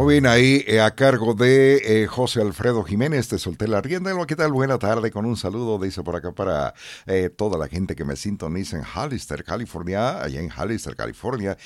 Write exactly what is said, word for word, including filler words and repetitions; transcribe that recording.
Muy bien, ahí eh, a cargo de eh, José Alfredo Jiménez, te solté la rienda. ¿Qué tal? Buena tarde, con un saludo, dice por acá para eh, toda la gente que me sintoniza en Hollister, California, allá en Hollister, California.